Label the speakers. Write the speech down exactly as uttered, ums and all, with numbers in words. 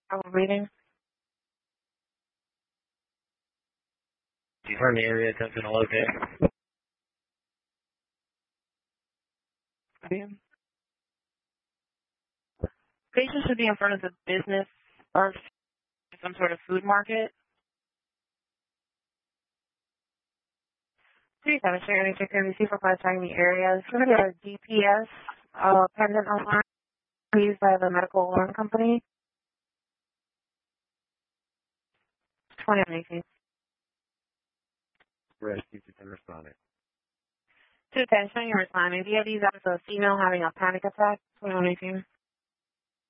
Speaker 1: Our reading.
Speaker 2: Confirm the area, attempting to locate.
Speaker 1: Patient should be in front of the business or some sort of food market. Please demonstrate any check and receive for classifying the area. It's going to be a D P S uh, pendant alarm used by the medical alarm company. twenty eighteen.
Speaker 2: Rescue system responding.
Speaker 1: To attention, you're responding. D I D is out of a female having a panic attack. twenty eighteen.